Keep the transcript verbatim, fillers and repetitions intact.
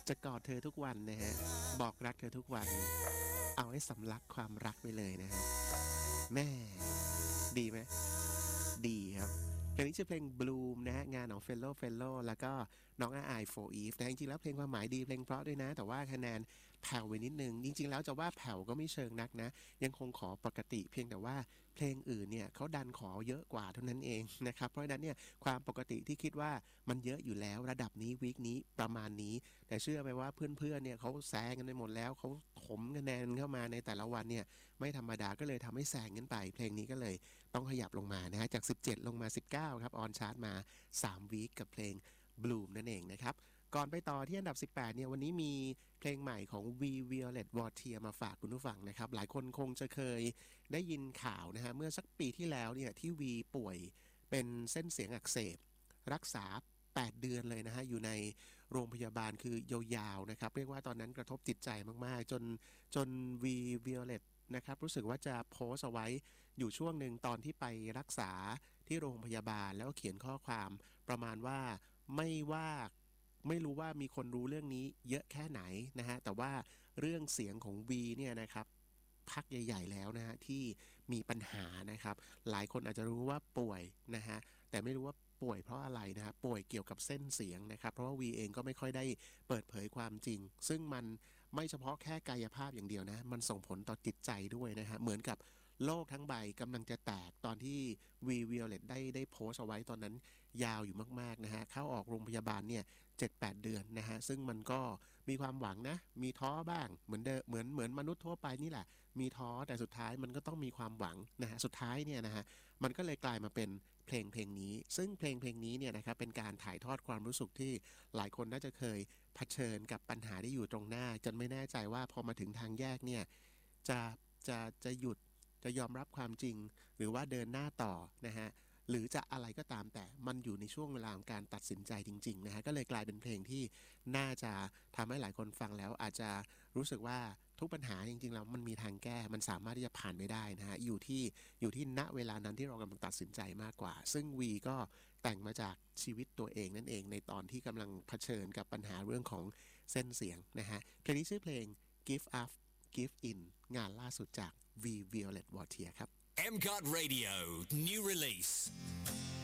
จะกอดเธอทุกวันนะฮะบอกรักเธอทุกวันเอาให้สำลักความรักไปเลยนะฮะแม่ดีไหมดีครับเพลงนี้ชื่อเพลง Bloom นะฮะงานของ Fellow Fellow แล้วก็น้องอาไอ โฟร์ Eve แต่จริงๆแล้วเพลงความหมายดีเพลงเพราะด้วยนะแต่ว่าคะแนนแผ่วไปนิดนึงจริงๆแล้วจะว่าแผ่วก็ไม่เชิงนักนะยังคงขอปกติเพียงแต่ว่าเพลงอื่นเนี่ยเขาดันขอเยอะกว่าเท่านั้นเองนะครับเพราะฉะนั้นเนี่ยความปกติที่คิดว่ามันเยอะอยู่แล้วระดับนี้วีคนี้ประมาณนี้แต่เชื่อไหมว่าเพื่อนๆเนี่ยเขาแซงกันไปหมดแล้วเขาถมคะแนนเข้ามาในแต่ละวันเนี่ยไม่ธรรมดาก็เลยทำให้แซงกันไปเพลงนี้ก็เลยต้องขยับลงมานะฮะจากสิบเจ็ดลงมาสิบเก้าครับออนชาร์ตมาสามวีคกับเพลง Bloom นั่นเองนะครับก่อนไปต่อที่อันดับสิบแปดเนี่ยวันนี้มีเพลงใหม่ของ V Violet Voltier มาฝากคุณผู้ฟังนะครับหลายคนคงจะเคยได้ยินข่าวนะฮะเมื่อสักปีที่แล้วเนี่ยที่ V ป่วยเป็นเส้นเสียงอักเสบรักษาแปดเดือนเลยนะฮะอยู่ในโรงพยาบาลคือยาวๆนะครับเรียกว่าตอนนั้นกระทบจิตใจมากๆจนจน V Violet นะครับรู้สึกว่าจะโพสเอาไว้อยู่ช่วงหนึ่งตอนที่ไปรักษาที่โรงพยาบาลแล้วก็เขียนข้อความประมาณว่าไม่ว่าไม่รู้ว่ามีคนรู้เรื่องนี้เยอะแค่ไหนนะฮะแต่ว่าเรื่องเสียงของ V เนี่ยนะครับพักใหญ่ๆแล้วนะฮะที่มีปัญหานะครับหลายคนอาจจะรู้ว่าป่วยนะฮะแต่ไม่รู้ว่าป่วยเพราะอะไรนะฮะป่วยเกี่ยวกับเส้นเสียงนะครับเพราะว่า V เองก็ไม่ค่อยได้เปิดเผยความจริงซึ่งมันไม่เฉพาะแค่กายภาพอย่างเดียวนะมันส่งผลต่อจิตใจด้วยนะฮะเหมือนกับโลกทั้งใบกำลังจะแตกตอนที่ V Violet ได้ได้โพสเอาไว้ตอนนั้นยาวอยู่มากๆนะฮะเข้าออกโรงพยาบาลเนี่ย เจ็ดแปด เดือนนะฮะซึ่งมันก็มีความหวังนะมีท้อบ้างเหมือนเดิมเหมือนเหมือนมนุษย์ทั่วไปนี่แหละมีท้อแต่สุดท้ายมันก็ต้องมีความหวังนะฮะสุดท้ายเนี่ยนะฮะมันก็เลยกลายมาเป็นเพลงเพลงนี้ซึ่งเพลงเพลงนี้เนี่ยนะครับเป็นการถ่ายทอดความรู้สึกที่หลายคนน่าจะเคยเผชิญกับปัญหาที่อยู่ตรงหน้าจนไม่แน่ใจว่าพอมาถึงทางแยกเนี่ยจะจะจะหยุดจะยอมรับความจริงหรือว่าเดินหน้าต่อนะฮะหรือจะอะไรก็ตามแต่มันอยู่ในช่วงเวลาของการตัดสินใจจริงๆนะฮะก็เลยกลายเป็นเพลงที่น่าจะทำให้หลายคนฟังแล้วอาจจะรู้สึกว่าทุกปัญหาจริงๆแล้วมันมีทางแก้มันสามารถที่จะผ่านไปได้นะฮะอยู่ที่อยู่ที่ณเวลานั้นที่เรากำลังตัดสินใจมากกว่าซึ่งวีก็แต่งมาจากชีวิตตัวเองนั่นเองในตอนที่กำลังเผชิญกับปัญหาเรื่องของเส้นเสียงนะฮะเพลงนี้ชื่อเพลง Give Up Give In งานล่าสุดจาก V Violet Voltier ครับเอ็ม ซี โอ ที Radio New Release